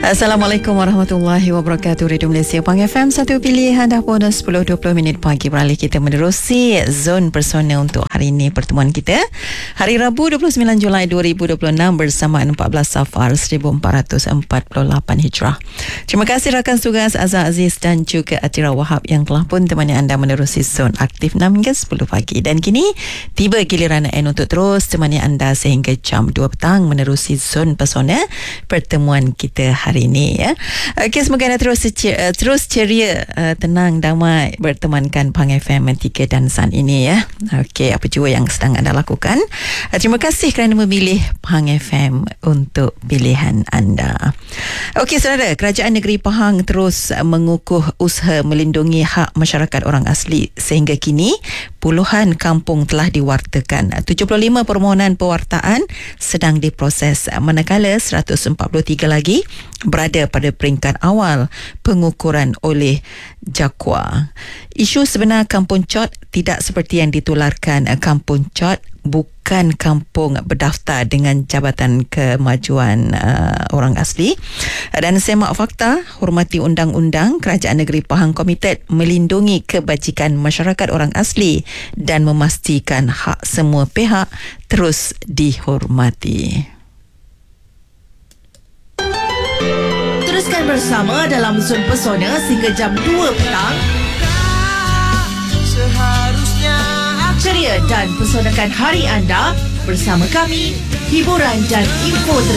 Assalamualaikum warahmatullahi wabarakatuh. Radio Malaysia Pang FM, satu pilihan dah pun 10-20 minit pagi beralih kita menerusi zon persona untuk hari ini. Pertemuan kita hari Rabu 29 Julai 2026 bersamaan 14 Safar 1448 Hijrah. Terima kasih rakan tugas Azhar Aziz dan juga Atira Wahab yang telah pun temani anda menerusi zon aktif 6 hingga 10 pagi. Dan kini tiba giliran N untuk terus temani anda sehingga jam 2 petang menerusi zon persona pertemuan kita hari ini ya. Okey, semoga anda terus ceria, tenang, damai bertemankan Pang FM 3 dan San ini ya. Okey, apa jua yang sedang anda lakukan. Terima kasih kerana memilih Pang FM untuk pilihan anda. Okey saudara, Kerajaan Negeri Pahang terus mengukuh usaha melindungi hak masyarakat orang asli sehingga kini puluhan kampung telah diwartakan. 75 permohonan pewartaan sedang diproses manakala 143 lagi berada pada peringkat awal pengukuran oleh JAKWA. Isu sebenar Kampung Chot tidak seperti yang ditularkan. Kampung Chot bukan kampung berdaftar dengan Jabatan Kemajuan Orang Asli. Dan semak fakta, hormati undang-undang, Kerajaan Negeri Pahang komited melindungi kebajikan masyarakat orang asli dan memastikan hak semua pihak terus dihormati. Teruskan bersama dalam Zon Pesona sehingga jam 2 petang. Ceria dan pesonakan hari anda bersama kami, hiburan dan info